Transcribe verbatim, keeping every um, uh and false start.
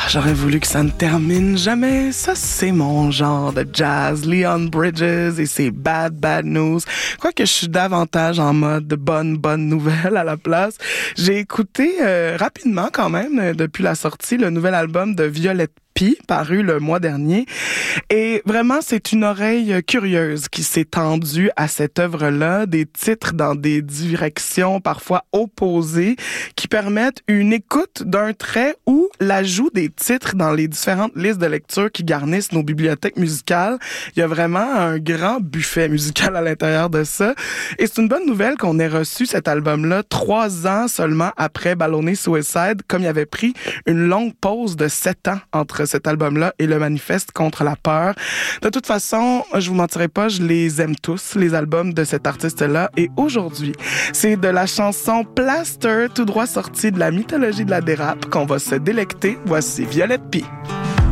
J'aurais voulu que ça ne termine jamais. Ça, c'est mon genre de jazz. Leon Bridges et ses Bad Bad News. Quoique je suis davantage en mode de bonne, bonne nouvelle à la place. J'ai écouté euh, rapidement quand même, euh, depuis la sortie, le nouvel album de Violette P, paru le mois dernier. Et vraiment, c'est une oreille curieuse qui s'est tendue à cette œuvre-là, des titres dans des directions parfois opposées qui permettent une écoute d'un trait ou l'ajout des titres dans les différentes listes de lecture qui garnissent nos bibliothèques musicales. Il y a vraiment un grand buffet musical à l'intérieur de ça. Et c'est une bonne nouvelle qu'on ait reçu cet album-là trois ans seulement après Ballonné Suicide, comme il avait pris une longue pause de sept ans entre cet album-là et le Manifeste contre la peur. De toute façon, je vous mentirai pas, je les aime tous, les albums de cet artiste-là. Et aujourd'hui, c'est de la chanson Plaster, tout droit sortie de la mythologie de la dérape, qu'on va se délecter. Voici Violette P.